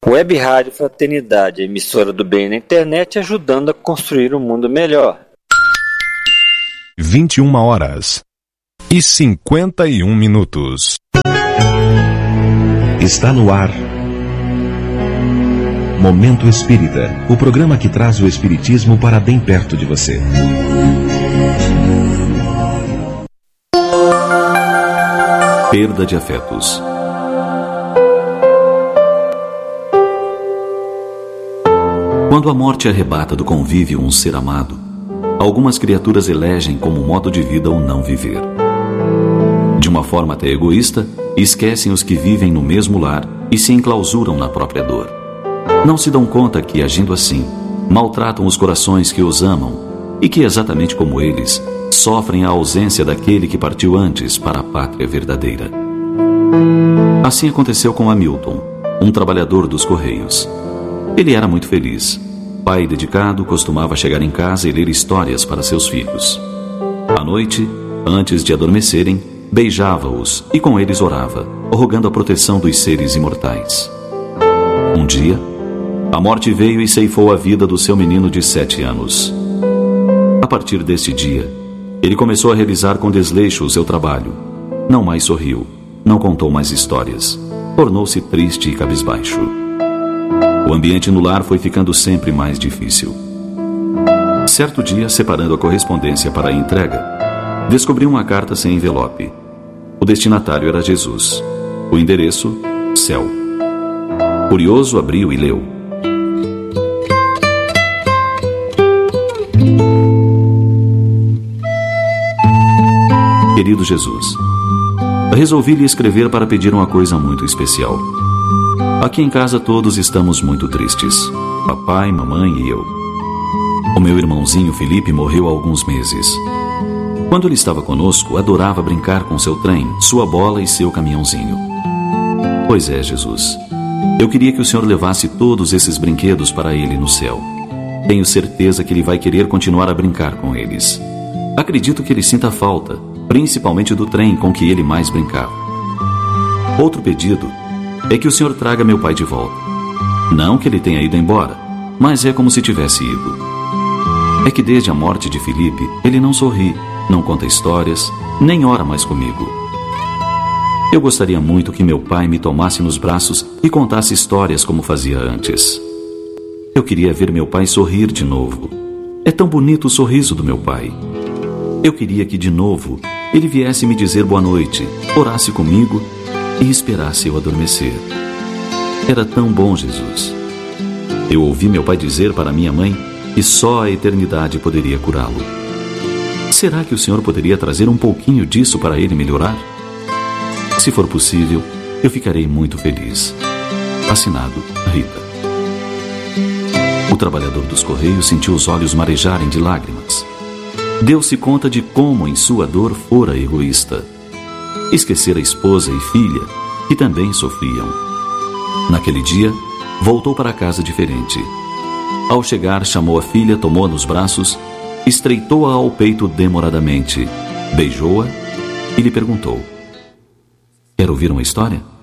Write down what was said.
Web Rádio Fraternidade, emissora do bem na internet, ajudando a construir um mundo melhor. 21h51. Está no ar Momento Espírita, o programa que traz o espiritismo para bem perto de você. Perda de afetos. Quando a morte arrebata do convívio um ser amado, algumas criaturas elegem como modo de vida o não viver. De uma forma até egoísta, esquecem os que vivem no mesmo lar e se enclausuram na própria dor. Não se dão conta que, agindo assim, maltratam os corações que os amam e que, exatamente como eles, sofrem a ausência daquele que partiu antes para a pátria verdadeira. Assim aconteceu com Hamilton, um trabalhador dos Correios. Ele era muito feliz. Pai dedicado, costumava chegar em casa e ler histórias para seus filhos. À noite, antes de adormecerem, beijava-os e com eles orava, rogando a proteção dos seres imortais. Um dia, a morte veio e ceifou a vida do seu menino de 7 anos. A partir deste dia, ele começou a realizar com desleixo o seu trabalho. Não mais sorriu, não contou mais histórias. Tornou-se triste e cabisbaixo. O ambiente no lar foi ficando sempre mais difícil. Certo dia, separando a correspondência para a entrega, descobriu uma carta sem envelope. O destinatário era Jesus. O endereço, céu. Curioso, abriu e leu. Querido Jesus, resolvi lhe escrever para pedir uma coisa muito especial. Aqui em casa todos estamos muito tristes. Papai, mamãe e eu. O meu irmãozinho Felipe morreu há alguns meses. Quando ele estava conosco, adorava brincar com seu trem, sua bola e seu caminhãozinho. Pois é, Jesus. Eu queria que o Senhor levasse todos esses brinquedos para ele no céu. Tenho certeza que ele vai querer continuar a brincar com eles. Acredito que ele sinta falta, principalmente do trem com que ele mais brincava. Outro pedido é que o Senhor traga meu pai de volta. Não que ele tenha ido embora, mas é como se tivesse ido. É que desde a morte de Felipe, ele não sorri, não conta histórias, nem ora mais comigo. Eu gostaria muito que meu pai me tomasse nos braços e contasse histórias como fazia antes. Eu queria ver meu pai sorrir de novo. É tão bonito o sorriso do meu pai. Eu queria que, de novo, ele viesse me dizer boa noite, orasse comigo e esperasse eu adormecer. Era tão bom, Jesus. Eu ouvi meu pai dizer para minha mãe que só a eternidade poderia curá-lo. Será que o Senhor poderia trazer um pouquinho disso para ele melhorar? Se for possível, eu ficarei muito feliz. Assinado, Rita. O trabalhador dos Correios sentiu os olhos marejarem de lágrimas. Deu-se conta de como em sua dor fora egoísta. Esquecer a esposa e filha, que também sofriam. Naquele dia, voltou para casa diferente. Ao chegar, chamou a filha, tomou-a nos braços, estreitou-a ao peito demoradamente, beijou-a e lhe perguntou: quer ouvir uma história?